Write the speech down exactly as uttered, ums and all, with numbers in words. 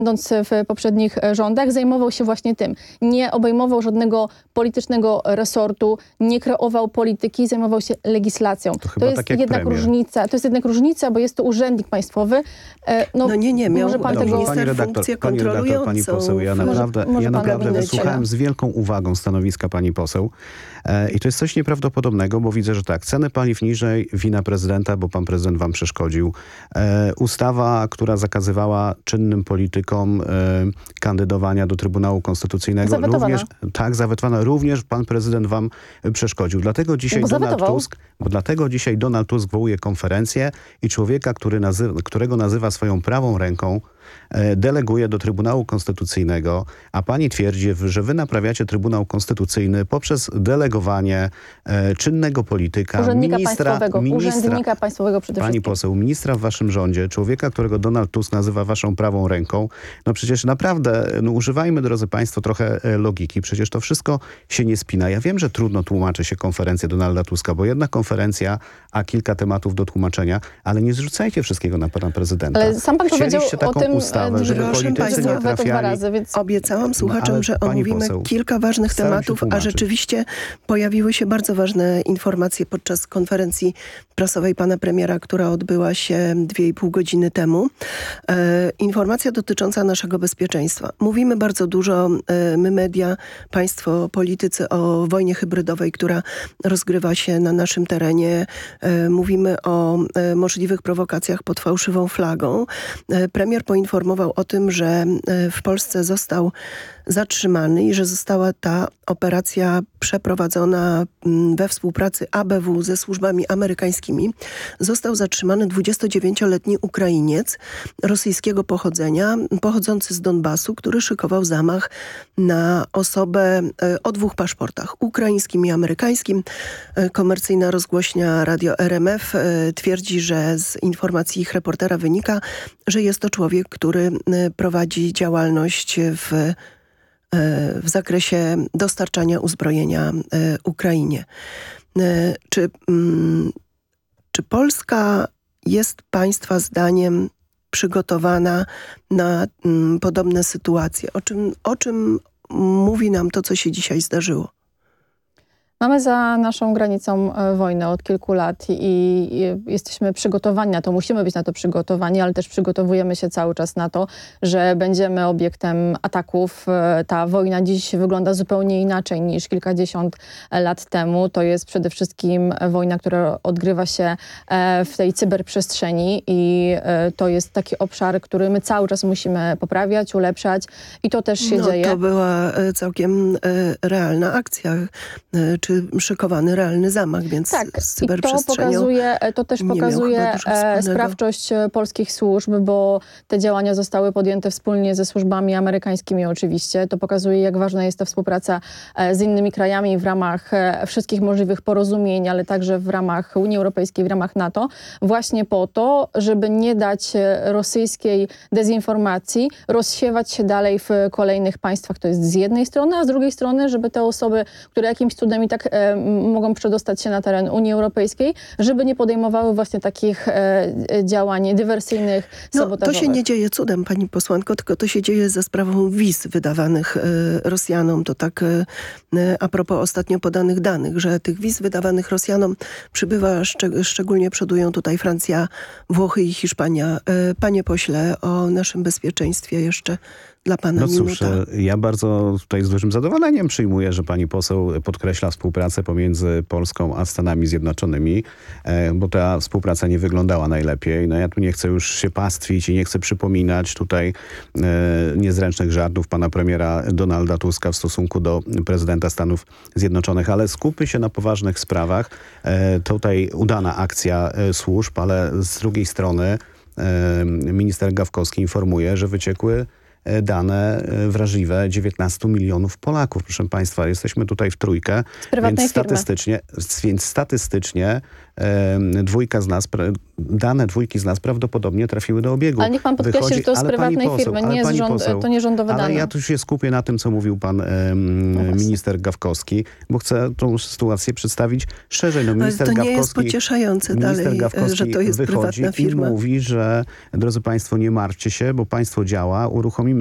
będąc w poprzednich rządach, zajmował się właśnie tym. Nie obejmował żadnego politycznego resortu, nie kreował polityki, zajmował się legislacją. To, to jest tak jak jednak premier. różnica. To jest jednak różnica, bo jest to urzędnik państwowy. No, no nie, nie. Miał może pan Dobrze, tego... pani redaktor, pani redaktor, pani poseł, ja naprawdę, może ja pan naprawdę powinien wysłuchałem z wielką uwagą stanowiska pani poseł. E, I to jest coś nieprawdopodobnego, bo widzę, że tak, ceny paliw niżej, wina prezydenta, bo pan prezydent wam przeszkodził. E, ustawa, która zakazywała czynnym politykom e, kandydowania do Trybunału Konstytucyjnego. Zawetowana. Również, tak, zawetowana. Również pan prezydent wam przeszkodził. Dlatego dzisiaj Bo Donald zawetował. Tusk, bo dlatego dzisiaj Donald Tusk wołuje konferencję i człowieka, który nazywa, którego nazywa swoją prawą ręką, deleguje do Trybunału Konstytucyjnego, a pani twierdzi, że wy naprawiacie Trybunał Konstytucyjny poprzez delegowanie e, czynnego polityka, Urzędnika ministra, państwowego. ministra, Urzędnika państwowego przede pani wszystkim. poseł, ministra w waszym rządzie, człowieka, którego Donald Tusk nazywa waszą prawą ręką. No przecież naprawdę, no używajmy, drodzy państwo, trochę e, logiki. Przecież to wszystko się nie spina. Ja wiem, że trudno tłumaczy się konferencję Donalda Tuska, bo jedna konferencja, a kilka tematów do tłumaczenia, ale nie zrzucajcie wszystkiego na pana prezydenta. Ale sam pan powiedział Chcieliście taką o tym, ustawę, żeby proszę politycy państwa, nie weto dwa trafiali. razy, więc... Obiecałam słuchaczom, ale że pani omówimy poseł, kilka ważnych staram się tematów, a tłumaczyć. rzeczywiście pojawiły się bardzo ważne informacje podczas konferencji prasowej pana premiera, która odbyła się dwie i pół godziny temu. E, informacja dotycząca naszego bezpieczeństwa. Mówimy bardzo dużo, e, my media, państwo, politycy, o wojnie hybrydowej, która rozgrywa się na naszym terenie. E, mówimy o e, możliwych prowokacjach pod fałszywą flagą. E, premier poinformował o tym, że e, w Polsce został zatrzymany i że została ta operacja przeprowadzona mm, we współpracy A B W ze służbami amerykańskimi. Został zatrzymany dwudziestodziewięcioletni Ukrainiec rosyjskiego pochodzenia, pochodzący z Donbasu, który szykował zamach na osobę e, o dwóch paszportach, ukraińskim i amerykańskim. E, komercyjna rozgłośnia Radio R M F e, twierdzi, że z informacji ich reportera wynika, że jest to człowiek, który e, prowadzi działalność w w zakresie dostarczania uzbrojenia Ukrainie. Czy, czy Polska jest państwa zdaniem przygotowana na podobne sytuacje? O czym, o czym mówi nam to, co się dzisiaj zdarzyło? Mamy za naszą granicą wojnę od kilku lat i jesteśmy przygotowani na to, musimy być na to przygotowani, ale też przygotowujemy się cały czas na to, że będziemy obiektem ataków. Ta wojna dziś wygląda zupełnie inaczej niż kilkadziesiąt lat temu. To jest przede wszystkim wojna, która odgrywa się w tej cyberprzestrzeni i to jest taki obszar, który my cały czas musimy poprawiać, ulepszać i to też się no, dzieje. To była całkiem realna akcja, czy szykowany realny zamach, więc tak, z cyberprzestrzenią i to pokazuje, to też pokazuje e, sprawczość polskich służb, bo te działania zostały podjęte wspólnie ze służbami amerykańskimi oczywiście. To pokazuje, jak ważna jest ta współpraca z innymi krajami w ramach wszystkich możliwych porozumień, ale także w ramach Unii Europejskiej, w ramach NATO, właśnie po to, żeby nie dać rosyjskiej dezinformacji rozsiewać się dalej w kolejnych państwach. To jest z jednej strony, a z drugiej strony, żeby te osoby, które jakimś cudem i tak e, mogą przedostać się na teren Unii Europejskiej, żeby nie podejmowały właśnie takich e, działań dywersyjnych, no, sabotażowych. To się nie dzieje cudem, pani posłanko, tylko to się dzieje za sprawą wiz wydawanych e, Rosjanom. To tak e, a propos ostatnio podanych danych, że tych wiz wydawanych Rosjanom przybywa, szczeg szczególnie przodują tutaj Francja, Włochy i Hiszpania. E, panie pośle, o naszym bezpieczeństwie jeszcze dla pana No minuta. cóż, ja bardzo tutaj z dużym zadowoleniem przyjmuję, że pani poseł podkreśla współpracę pomiędzy Polską a Stanami Zjednoczonymi, bo ta współpraca nie wyglądała najlepiej. No ja tu nie chcę już się pastwić i nie chcę przypominać tutaj niezręcznych żartów pana premiera Donalda Tuska w stosunku do prezydenta Stanów Zjednoczonych, ale skupmy się na poważnych sprawach. Tutaj udana akcja służb, ale z drugiej strony minister Gawkowski informuje, że wyciekły dane wrażliwe dziewiętnastu milionów Polaków. Proszę państwa, jesteśmy tutaj w trójkę, więc statystycznie, więc statystycznie e, dwójka z nas dane dwójki z nas prawdopodobnie trafiły do obiegu. Ale niech pan podkreśli, Wychodzi- że to z ale pani prywatnej poseł, firmy, ale nie jest pani rząd, poseł, to nie rządowe ale dane. ja tu się skupię na tym, co mówił pan em, No właśnie. minister Gawkowski, bo chcę tą sytuację przedstawić szerzej. No, Ale minister to nie jest Gawkowski, pocieszające minister dalej, Gawkowski że to jest wychodzi prywatna firma. i mówi, że drodzy państwo, nie martwcie się, bo państwo działa, uruchomimy